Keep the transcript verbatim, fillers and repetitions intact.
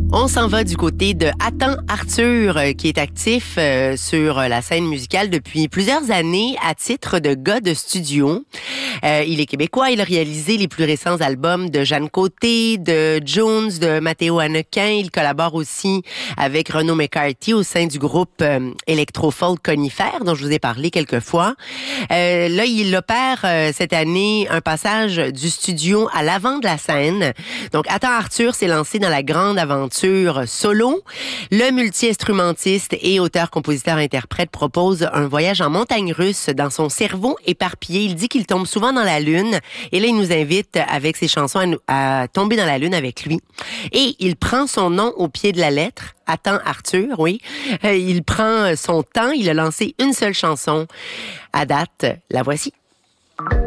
On s'en va du côté de Attends Arthur, euh, qui est actif euh, sur la scène musicale depuis plusieurs années à titre de gars de studio. Euh, il est québécois, il a réalisé les plus récents albums de Jeanne Côté, de Jones, de Matteo Hannequin. Il collabore aussi avec Renaud McCarthy au sein du groupe euh, électro-folk Conifère, dont je vous ai parlé quelques fois. Euh, là, il opère euh, cette année un passage du studio à l'avant de la scène. Donc, Attends Arthur s'est lancé dans la grande aventure solo. Le multi-instrumentiste et auteur-compositeur-interprète propose un voyage en montagne russe dans son cerveau éparpillé. Il dit qu'il tombe souvent dans la lune et là, il nous invite avec ses chansons à, nous, à tomber dans la lune avec lui. Et il prend son nom au pied de la lettre. Attends Arthur, oui. Euh, il prend son temps. Il a lancé une seule chanson. À date, la voici.